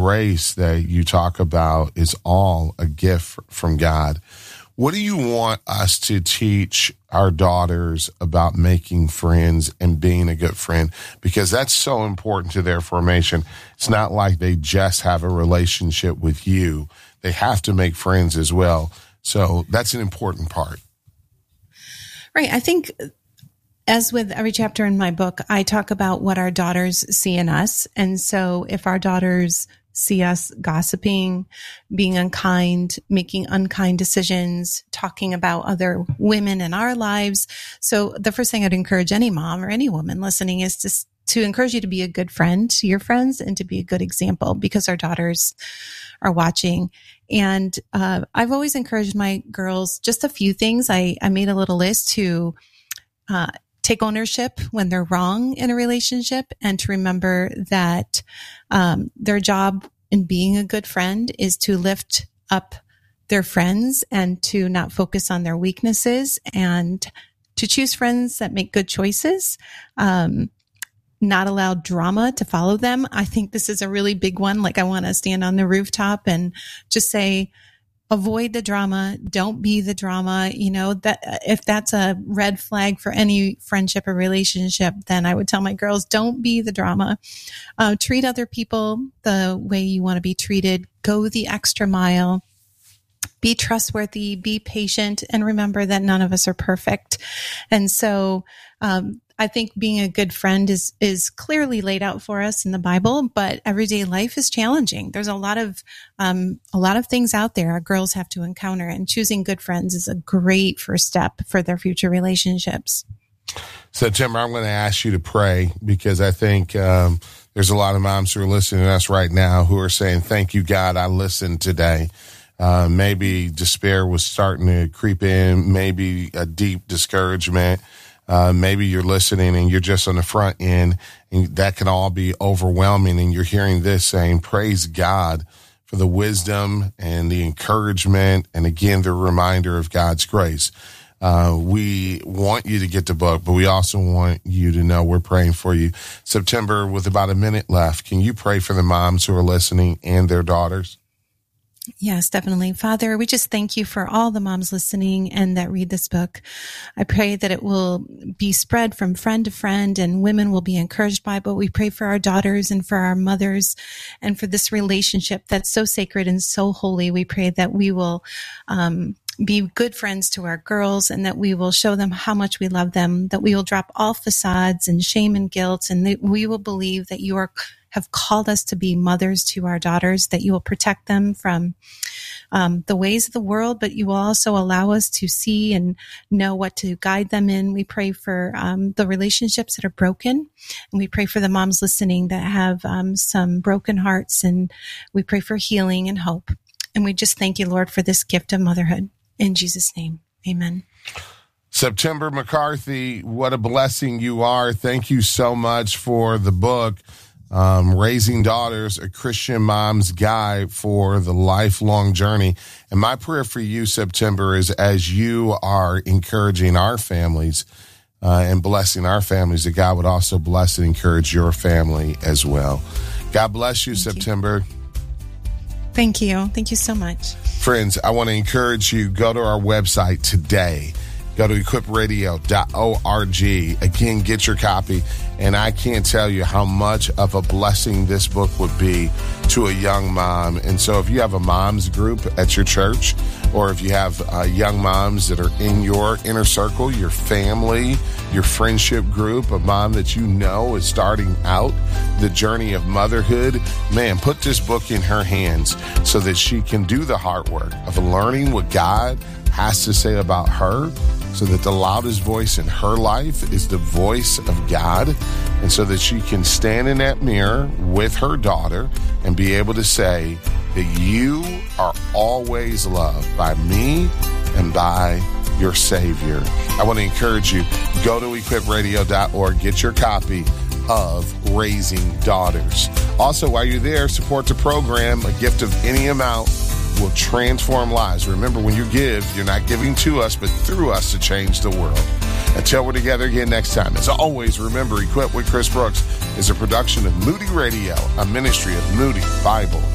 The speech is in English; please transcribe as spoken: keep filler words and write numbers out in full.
grace that you talk about is all a gift from God. What do you want us to teach our daughters about making friends and being a good friend? Because that's so important to their formation. It's not like they just have a relationship with you. They have to make friends as well. So that's an important part. Right. I think as with every chapter in my book, I talk about what our daughters see in us. And so if our daughters see us gossiping, being unkind, making unkind decisions, talking about other women in our lives. So the first thing I'd encourage any mom or any woman listening is to, to encourage you to be a good friend to your friends and to be a good example, because our daughters are watching. And uh, I've always encouraged my girls just a few things. I, I made a little list to uh, take ownership when they're wrong in a relationship, and to remember that um, their job in being a good friend is to lift up their friends and to not focus on their weaknesses, and to choose friends that make good choices, um, not allow drama to follow them. I think this is a really big one. Like, I want to stand on the rooftop and just say, avoid the drama. Don't be the drama. You know, that if that's a red flag for any friendship or relationship, then I would tell my girls, don't be the drama. Uh, treat other people the way you want to be treated. Go the extra mile. Be trustworthy, be patient, and remember that none of us are perfect. And so, um, I think being a good friend is, is clearly laid out for us in the Bible, but everyday life is challenging. There's a lot of, um, a lot of things out there our girls have to encounter, and choosing good friends is a great first step for their future relationships. So, Timber, I'm going to ask you to pray, because I think, um, there's a lot of moms who are listening to us right now who are saying, thank you, God, I listened today. Uh, maybe despair was starting to creep in, maybe a deep discouragement. Uh, maybe you're listening and you're just on the front end, and that can all be overwhelming. And you're hearing this saying, praise God for the wisdom and the encouragement. And again, the reminder of God's grace. Uh, we want you to get the book, but we also want you to know we're praying for you. September, with about a minute left, can you pray for the moms who are listening and their daughters? Yes, definitely. Father, we just thank you for all the moms listening and that read this book. I pray that it will be spread from friend to friend and women will be encouraged by it. But we pray for our daughters and for our mothers and for this relationship that's so sacred and so holy. We pray that we will um, be good friends to our girls, and that we will show them how much we love them, that we will drop all facades and shame and guilt, and that we will believe that you are have called us to be mothers to our daughters, that you will protect them from um, the ways of the world, but you will also allow us to see and know what to guide them in. We pray for um, the relationships that are broken, and we pray for the moms listening that have um, some broken hearts, and we pray for healing and hope. And we just thank you, Lord, for this gift of motherhood. In Jesus' name, amen. September McCarthy, what a blessing you are. Thank you so much for the book. Um, Raising Daughters, a Christian Mom's Guide for the Lifelong Journey. And my prayer for you, September, is as you are encouraging our families uh, and blessing our families, that God would also bless and encourage your family as well. God bless you, Thank September. You. Thank you. Thank you so much. Friends, I want to encourage you, go to our website today. Go to equip radio dot org. Again, get your copy. And I can't tell you how much of a blessing this book would be to a young mom. And so if you have a mom's group at your church, or if you have uh, young moms that are in your inner circle, your family, your friendship group, a mom that you know is starting out the journey of motherhood, man, put this book in her hands so that she can do the hard work of learning what God has to say about her, so that the loudest voice in her life is the voice of God, and so that she can stand in that mirror with her daughter and be able to say that you are always loved by me and by your Savior. I want to encourage you, go to equip radio dot org, get your copy of Raising Daughters. Also, while you're there, support the program. A gift of any amount will transform lives. Remember, when you give, you're not giving to us, but through us to change the world. Until we're together again next time, as always, remember, Equip with Chris Brooks is a production of Moody Radio, a ministry of Moody Bible